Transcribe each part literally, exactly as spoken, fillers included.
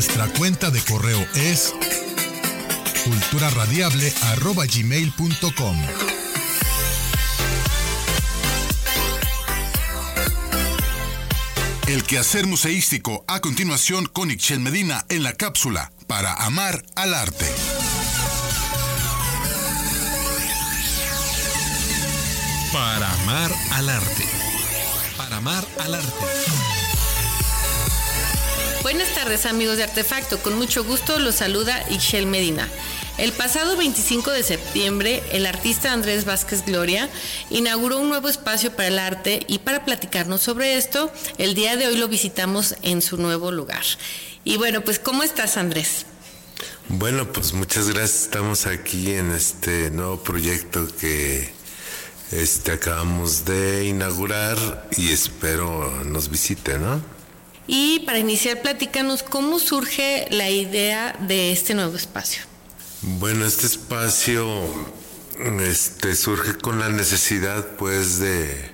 Nuestra cuenta de correo es culturaradiable arroba gmail punto com. El quehacer museístico a continuación con Ixchel Medina en la cápsula para amar al arte. Para amar al arte. Para amar al arte. Buenas tardes, amigos de Artefacto. Con mucho gusto los saluda Ixchel Medina. El pasado veinticinco de septiembre, el artista Andrés Vázquez Gloria inauguró un nuevo espacio para el arte, y para platicarnos sobre esto, el día de hoy lo visitamos en su nuevo lugar. Y bueno, pues ¿cómo estás, Andrés? Bueno, pues muchas gracias. Estamos aquí en este nuevo proyecto que este, acabamos de inaugurar y espero nos visite, ¿no? Y para iniciar, platícanos cómo surge la idea de este nuevo espacio. Bueno, este espacio este, surge con la necesidad, pues, de,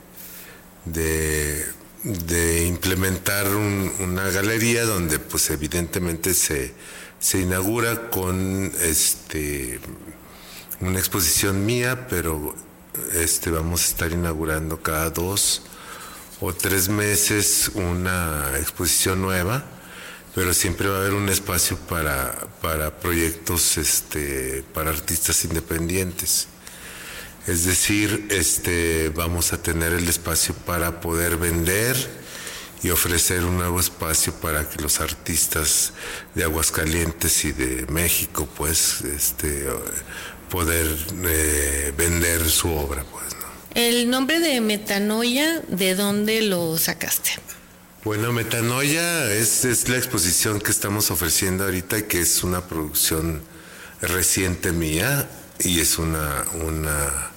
de, de implementar un, una galería donde, pues, evidentemente se, se inaugura con este, una exposición mía, pero este, vamos a estar inaugurando cada dos o tres meses una exposición nueva, pero siempre va a haber un espacio para, para proyectos, este, para artistas independientes. Es decir, este, vamos a tener el espacio para poder vender y ofrecer un nuevo espacio para que los artistas de Aguascalientes y de México, pues, este, poder eh, vender su obra, pues, ¿no? El nombre de Metanoia, ¿de dónde lo sacaste? Bueno, Metanoia es, es la exposición que estamos ofreciendo ahorita, que es una producción reciente mía, y es una, una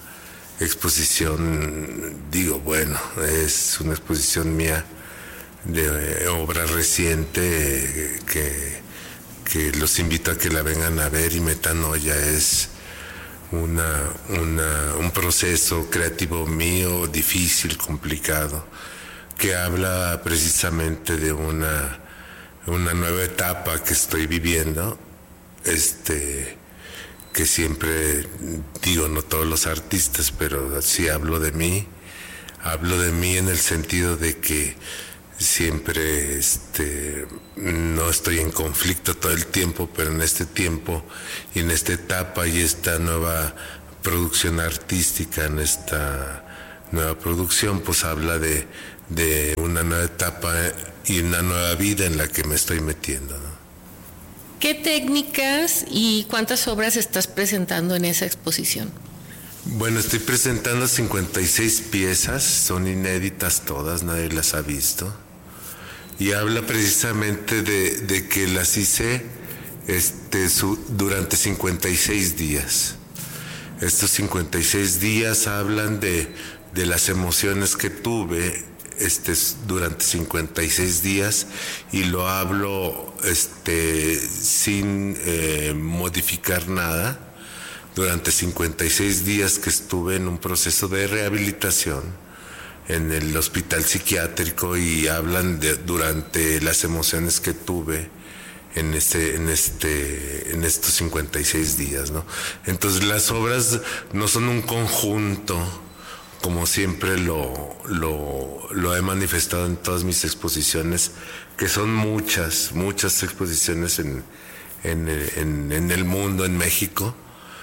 exposición, digo, bueno, es una exposición mía de obra reciente que, que los invito a que la vengan a ver. Y Metanoia es una, una, un proceso creativo mío, difícil, complicado, que habla precisamente de una, una nueva etapa que estoy viviendo, este, que siempre digo, no todos los artistas, pero sí hablo de mí, hablo de mí en el sentido de que siempre este, no estoy en conflicto todo el tiempo, pero en este tiempo y en esta etapa y esta nueva producción artística, en esta nueva producción, pues habla de de una nueva etapa y una nueva vida en la que me estoy metiendo, ¿no? ¿Qué técnicas y cuántas obras estás presentando en esa exposición? Bueno, estoy presentando cincuenta y seis piezas, son inéditas todas, nadie las ha visto, y habla precisamente de, de que las hice este, su, durante cincuenta y seis días. Estos cincuenta y seis días hablan de, de las emociones que tuve Este, durante cincuenta y seis días, y lo hablo este, sin eh, modificar nada. Durante cincuenta y seis días que estuve en un proceso de rehabilitación en el hospital psiquiátrico, y hablan de, durante las emociones que tuve en este, en este, en estos cincuenta y seis días, ¿no? Entonces las obras no son un conjunto, como siempre lo, lo, lo he manifestado en todas mis exposiciones, que son muchas, muchas exposiciones en, en, en, en el mundo, en México.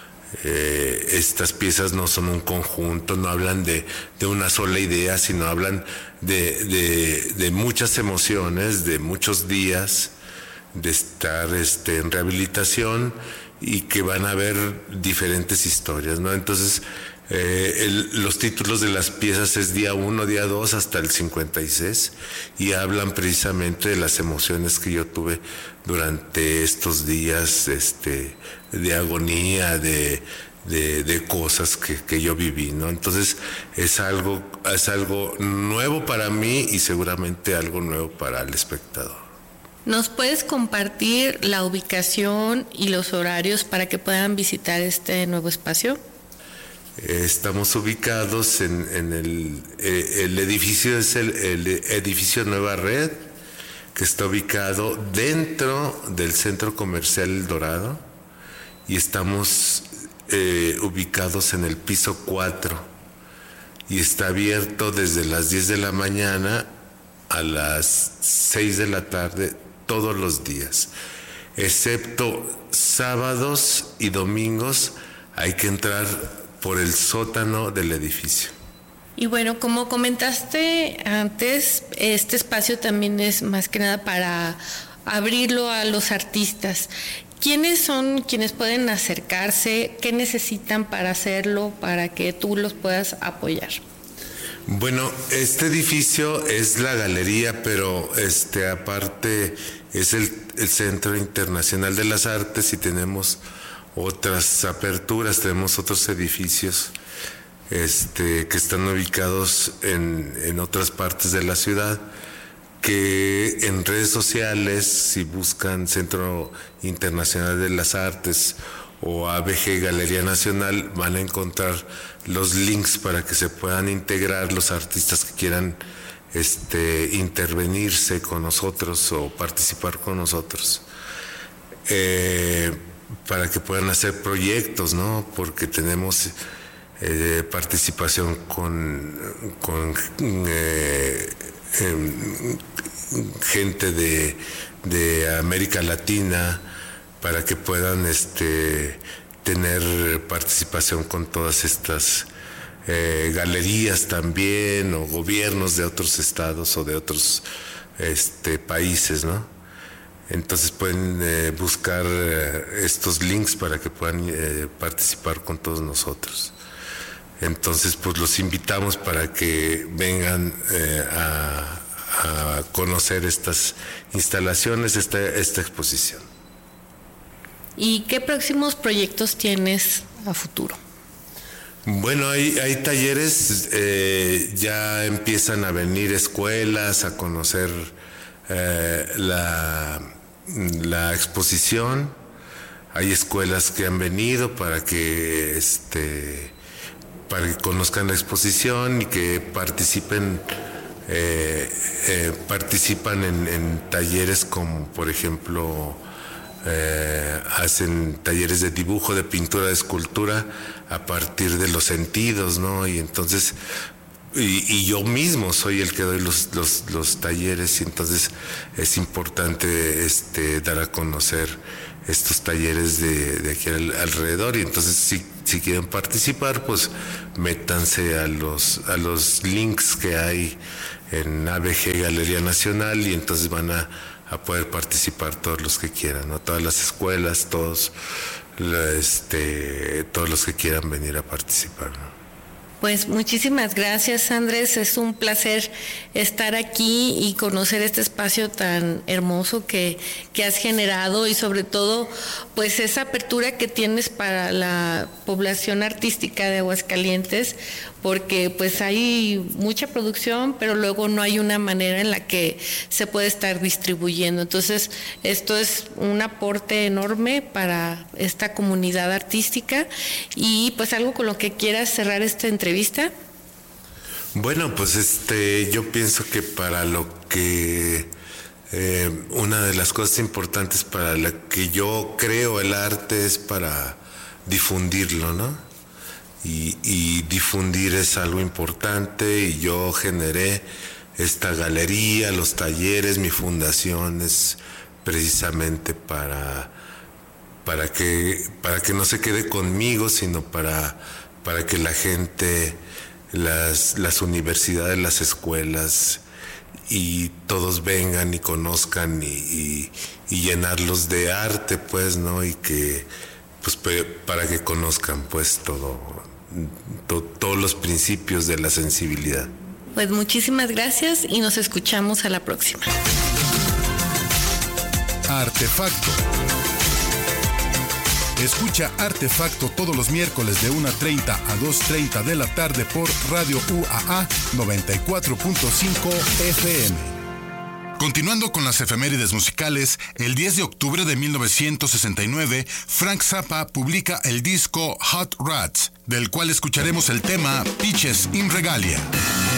Eh, estas piezas no son un conjunto, no hablan de, de una sola idea, sino hablan de, de, de muchas emociones, de muchos días de estar este, en rehabilitación, y que van a haber diferentes historias, ¿no? Entonces, Eh, el, los títulos de las piezas es día uno, día dos, hasta el cincuenta y seis, y hablan precisamente de las emociones que yo tuve durante estos días este, de agonía, de, de, de cosas que, que yo viví, ¿no? Entonces es algo, es algo nuevo para mí y seguramente algo nuevo para el espectador. ¿Nos puedes compartir la ubicación y los horarios para que puedan visitar este nuevo espacio? Estamos ubicados en, en el, el edificio, es el, el edificio Nueva Red, que está ubicado dentro del Centro Comercial El Dorado, y estamos eh, ubicados en el piso cuatro, y está abierto desde las diez de la mañana a las seis de la tarde todos los días, excepto sábados y domingos. Hay que entrar por el sótano del edificio. Y bueno, como comentaste antes, este espacio también es más que nada para abrirlo a los artistas. ¿Quiénes son quienes pueden acercarse? ¿Qué necesitan para hacerlo, para que tú los puedas apoyar? Bueno, este edificio es la galería, pero este aparte es el, el Centro Internacional de las Artes, y tenemos otras aperturas, tenemos otros edificios este, que están ubicados en, en otras partes de la ciudad, que en redes sociales, si buscan Centro Internacional de las Artes o A B G Galería Nacional, van a encontrar los links para que se puedan integrar los artistas que quieran este, intervenirse con nosotros o participar con nosotros, eh, para que puedan hacer proyectos, ¿no? Porque tenemos eh, participación con, con eh, eh, gente de, de América Latina, para que puedan este, tener participación con todas estas eh, galerías también, o gobiernos de otros estados o de otros este, países, ¿no? Entonces pueden eh, buscar eh, estos links para que puedan eh, participar con todos nosotros. Entonces, pues los invitamos para que vengan eh, a, a conocer estas instalaciones, esta, esta exposición. ¿Y qué próximos proyectos tienes a futuro? Bueno, hay, hay talleres, eh, ya empiezan a venir escuelas a conocer eh, la, la exposición. Hay escuelas que han venido para que, este, para que conozcan la exposición y que participen, eh, eh, participan en, en talleres como, por ejemplo, Eh, hacen talleres de dibujo, de pintura, de escultura a partir de los sentidos, ¿no? Y entonces, y, y yo mismo soy el que doy los, los, los talleres, y entonces es importante este, dar a conocer estos talleres de, de aquí al, alrededor. Y entonces, si, si quieren participar, pues métanse a los, a los links que hay en A B G Galería Nacional, y entonces van a a poder participar todos los que quieran, ¿no? Todas las escuelas, todos, este, todos los que quieran venir a participar, ¿no? Pues muchísimas gracias, Andrés. Es un placer estar aquí y conocer este espacio tan hermoso que, que has generado, y sobre todo, pues esa apertura que tienes para la población artística de Aguascalientes, porque pues hay mucha producción, pero luego no hay una manera en la que se puede estar distribuyendo. Entonces, esto es un aporte enorme para esta comunidad artística. Y pues algo con lo que quieras cerrar esta entrevista. Bueno, pues este, yo pienso que para lo que eh, una de las cosas importantes para la que yo creo el arte es para difundirlo, ¿no? Y, y difundir es algo importante, y yo generé esta galería, los talleres, mi fundación es precisamente para, para que, para que no se quede conmigo, sino para, para que la gente, las, las universidades, las escuelas y todos vengan y conozcan y, y, y llenarlos de arte, pues, ¿no? Y que, pues, para que conozcan, pues, todo, to, todos los principios de la sensibilidad. Pues muchísimas gracias y nos escuchamos a la próxima. Artefacto. Escucha Artefacto todos los miércoles de una treinta a dos treinta de la tarde por Radio U A A noventa y cuatro punto cinco F M. Continuando con las efemérides musicales, el diez de octubre de mil novecientos sesenta y nueve, Frank Zappa publica el disco Hot Rats, del cual escucharemos el tema Peaches in Regalia.